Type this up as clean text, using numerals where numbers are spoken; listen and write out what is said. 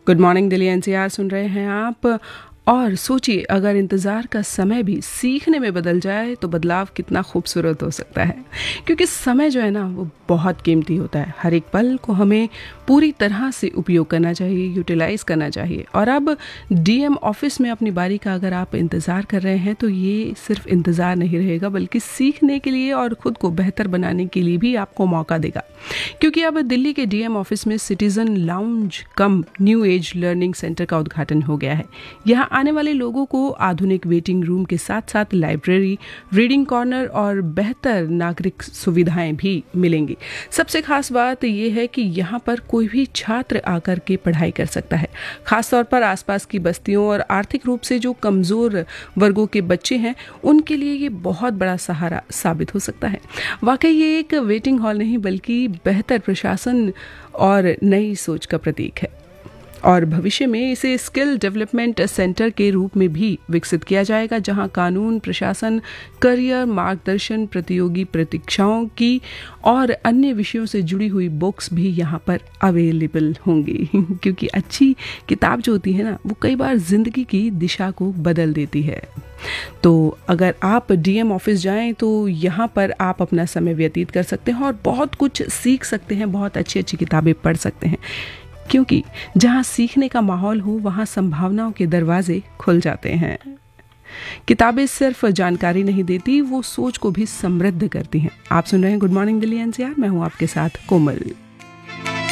Good morning Delhi NCR सुन रहे हैं आप। और सोचिए, अगर इंतज़ार का समय भी सीखने में बदल जाए तो बदलाव कितना खूबसूरत हो सकता है। क्योंकि समय जो है ना, वो बहुत कीमती होता है। हर एक पल को हमें पूरी तरह से उपयोग करना चाहिए, यूटिलाइज़ करना चाहिए। और अब डीएम ऑफिस में अपनी बारी का अगर आप इंतज़ार कर रहे हैं तो ये सिर्फ इंतज़ार नहीं रहेगा, बल्कि सीखने के लिए और ख़ुद को बेहतर बनाने के लिए भी आपको मौका देगा। क्योंकि अब दिल्ली के डीएम ऑफिस में सिटीज़न लाउंज कम न्यू एज लर्निंग सेंटर का उद्घाटन हो गया है। यहाँ आने वाले लोगों को आधुनिक वेटिंग रूम के साथ साथ लाइब्रेरी, रीडिंग कॉर्नर और बेहतर नागरिक सुविधाएं भी मिलेंगी। सबसे खास बात यह है कि यहाँ पर कोई भी छात्र आकर के पढ़ाई कर सकता है। खासतौर पर आसपास की बस्तियों और आर्थिक रूप से जो कमज़ोर वर्गों के बच्चे हैं, उनके लिए ये बहुत बड़ा सहारा साबित हो सकता है। वाकई ये एक वेटिंग हॉल नहीं, बल्कि बेहतर प्रशासन और नई सोच का प्रतीक है। और भविष्य में इसे स्किल डेवलपमेंट सेंटर के रूप में भी विकसित किया जाएगा, जहां कानून, प्रशासन, करियर मार्गदर्शन, प्रतियोगी परीक्षाओं की और अन्य विषयों से जुड़ी हुई बुक्स भी यहां पर अवेलेबल होंगी। क्योंकि अच्छी किताब जो होती है ना, वो कई बार जिंदगी की दिशा को बदल देती है। तो अगर आप डीएम ऑफिस जाएं तो यहाँ पर आप अपना समय व्यतीत कर सकते हैं और बहुत कुछ सीख सकते हैं, बहुत अच्छी अच्छी किताबें पढ़ सकते हैं। क्योंकि जहाँ सीखने का माहौल हो, वहाँ संभावनाओं के दरवाजे खुल जाते हैं। किताबें सिर्फ जानकारी नहीं देती, वो सोच को भी समृद्ध करती हैं। आप सुन रहे हैं गुड मॉर्निंग दिल्ली एनसीआर। मैं हूँ आपके साथ कोमल।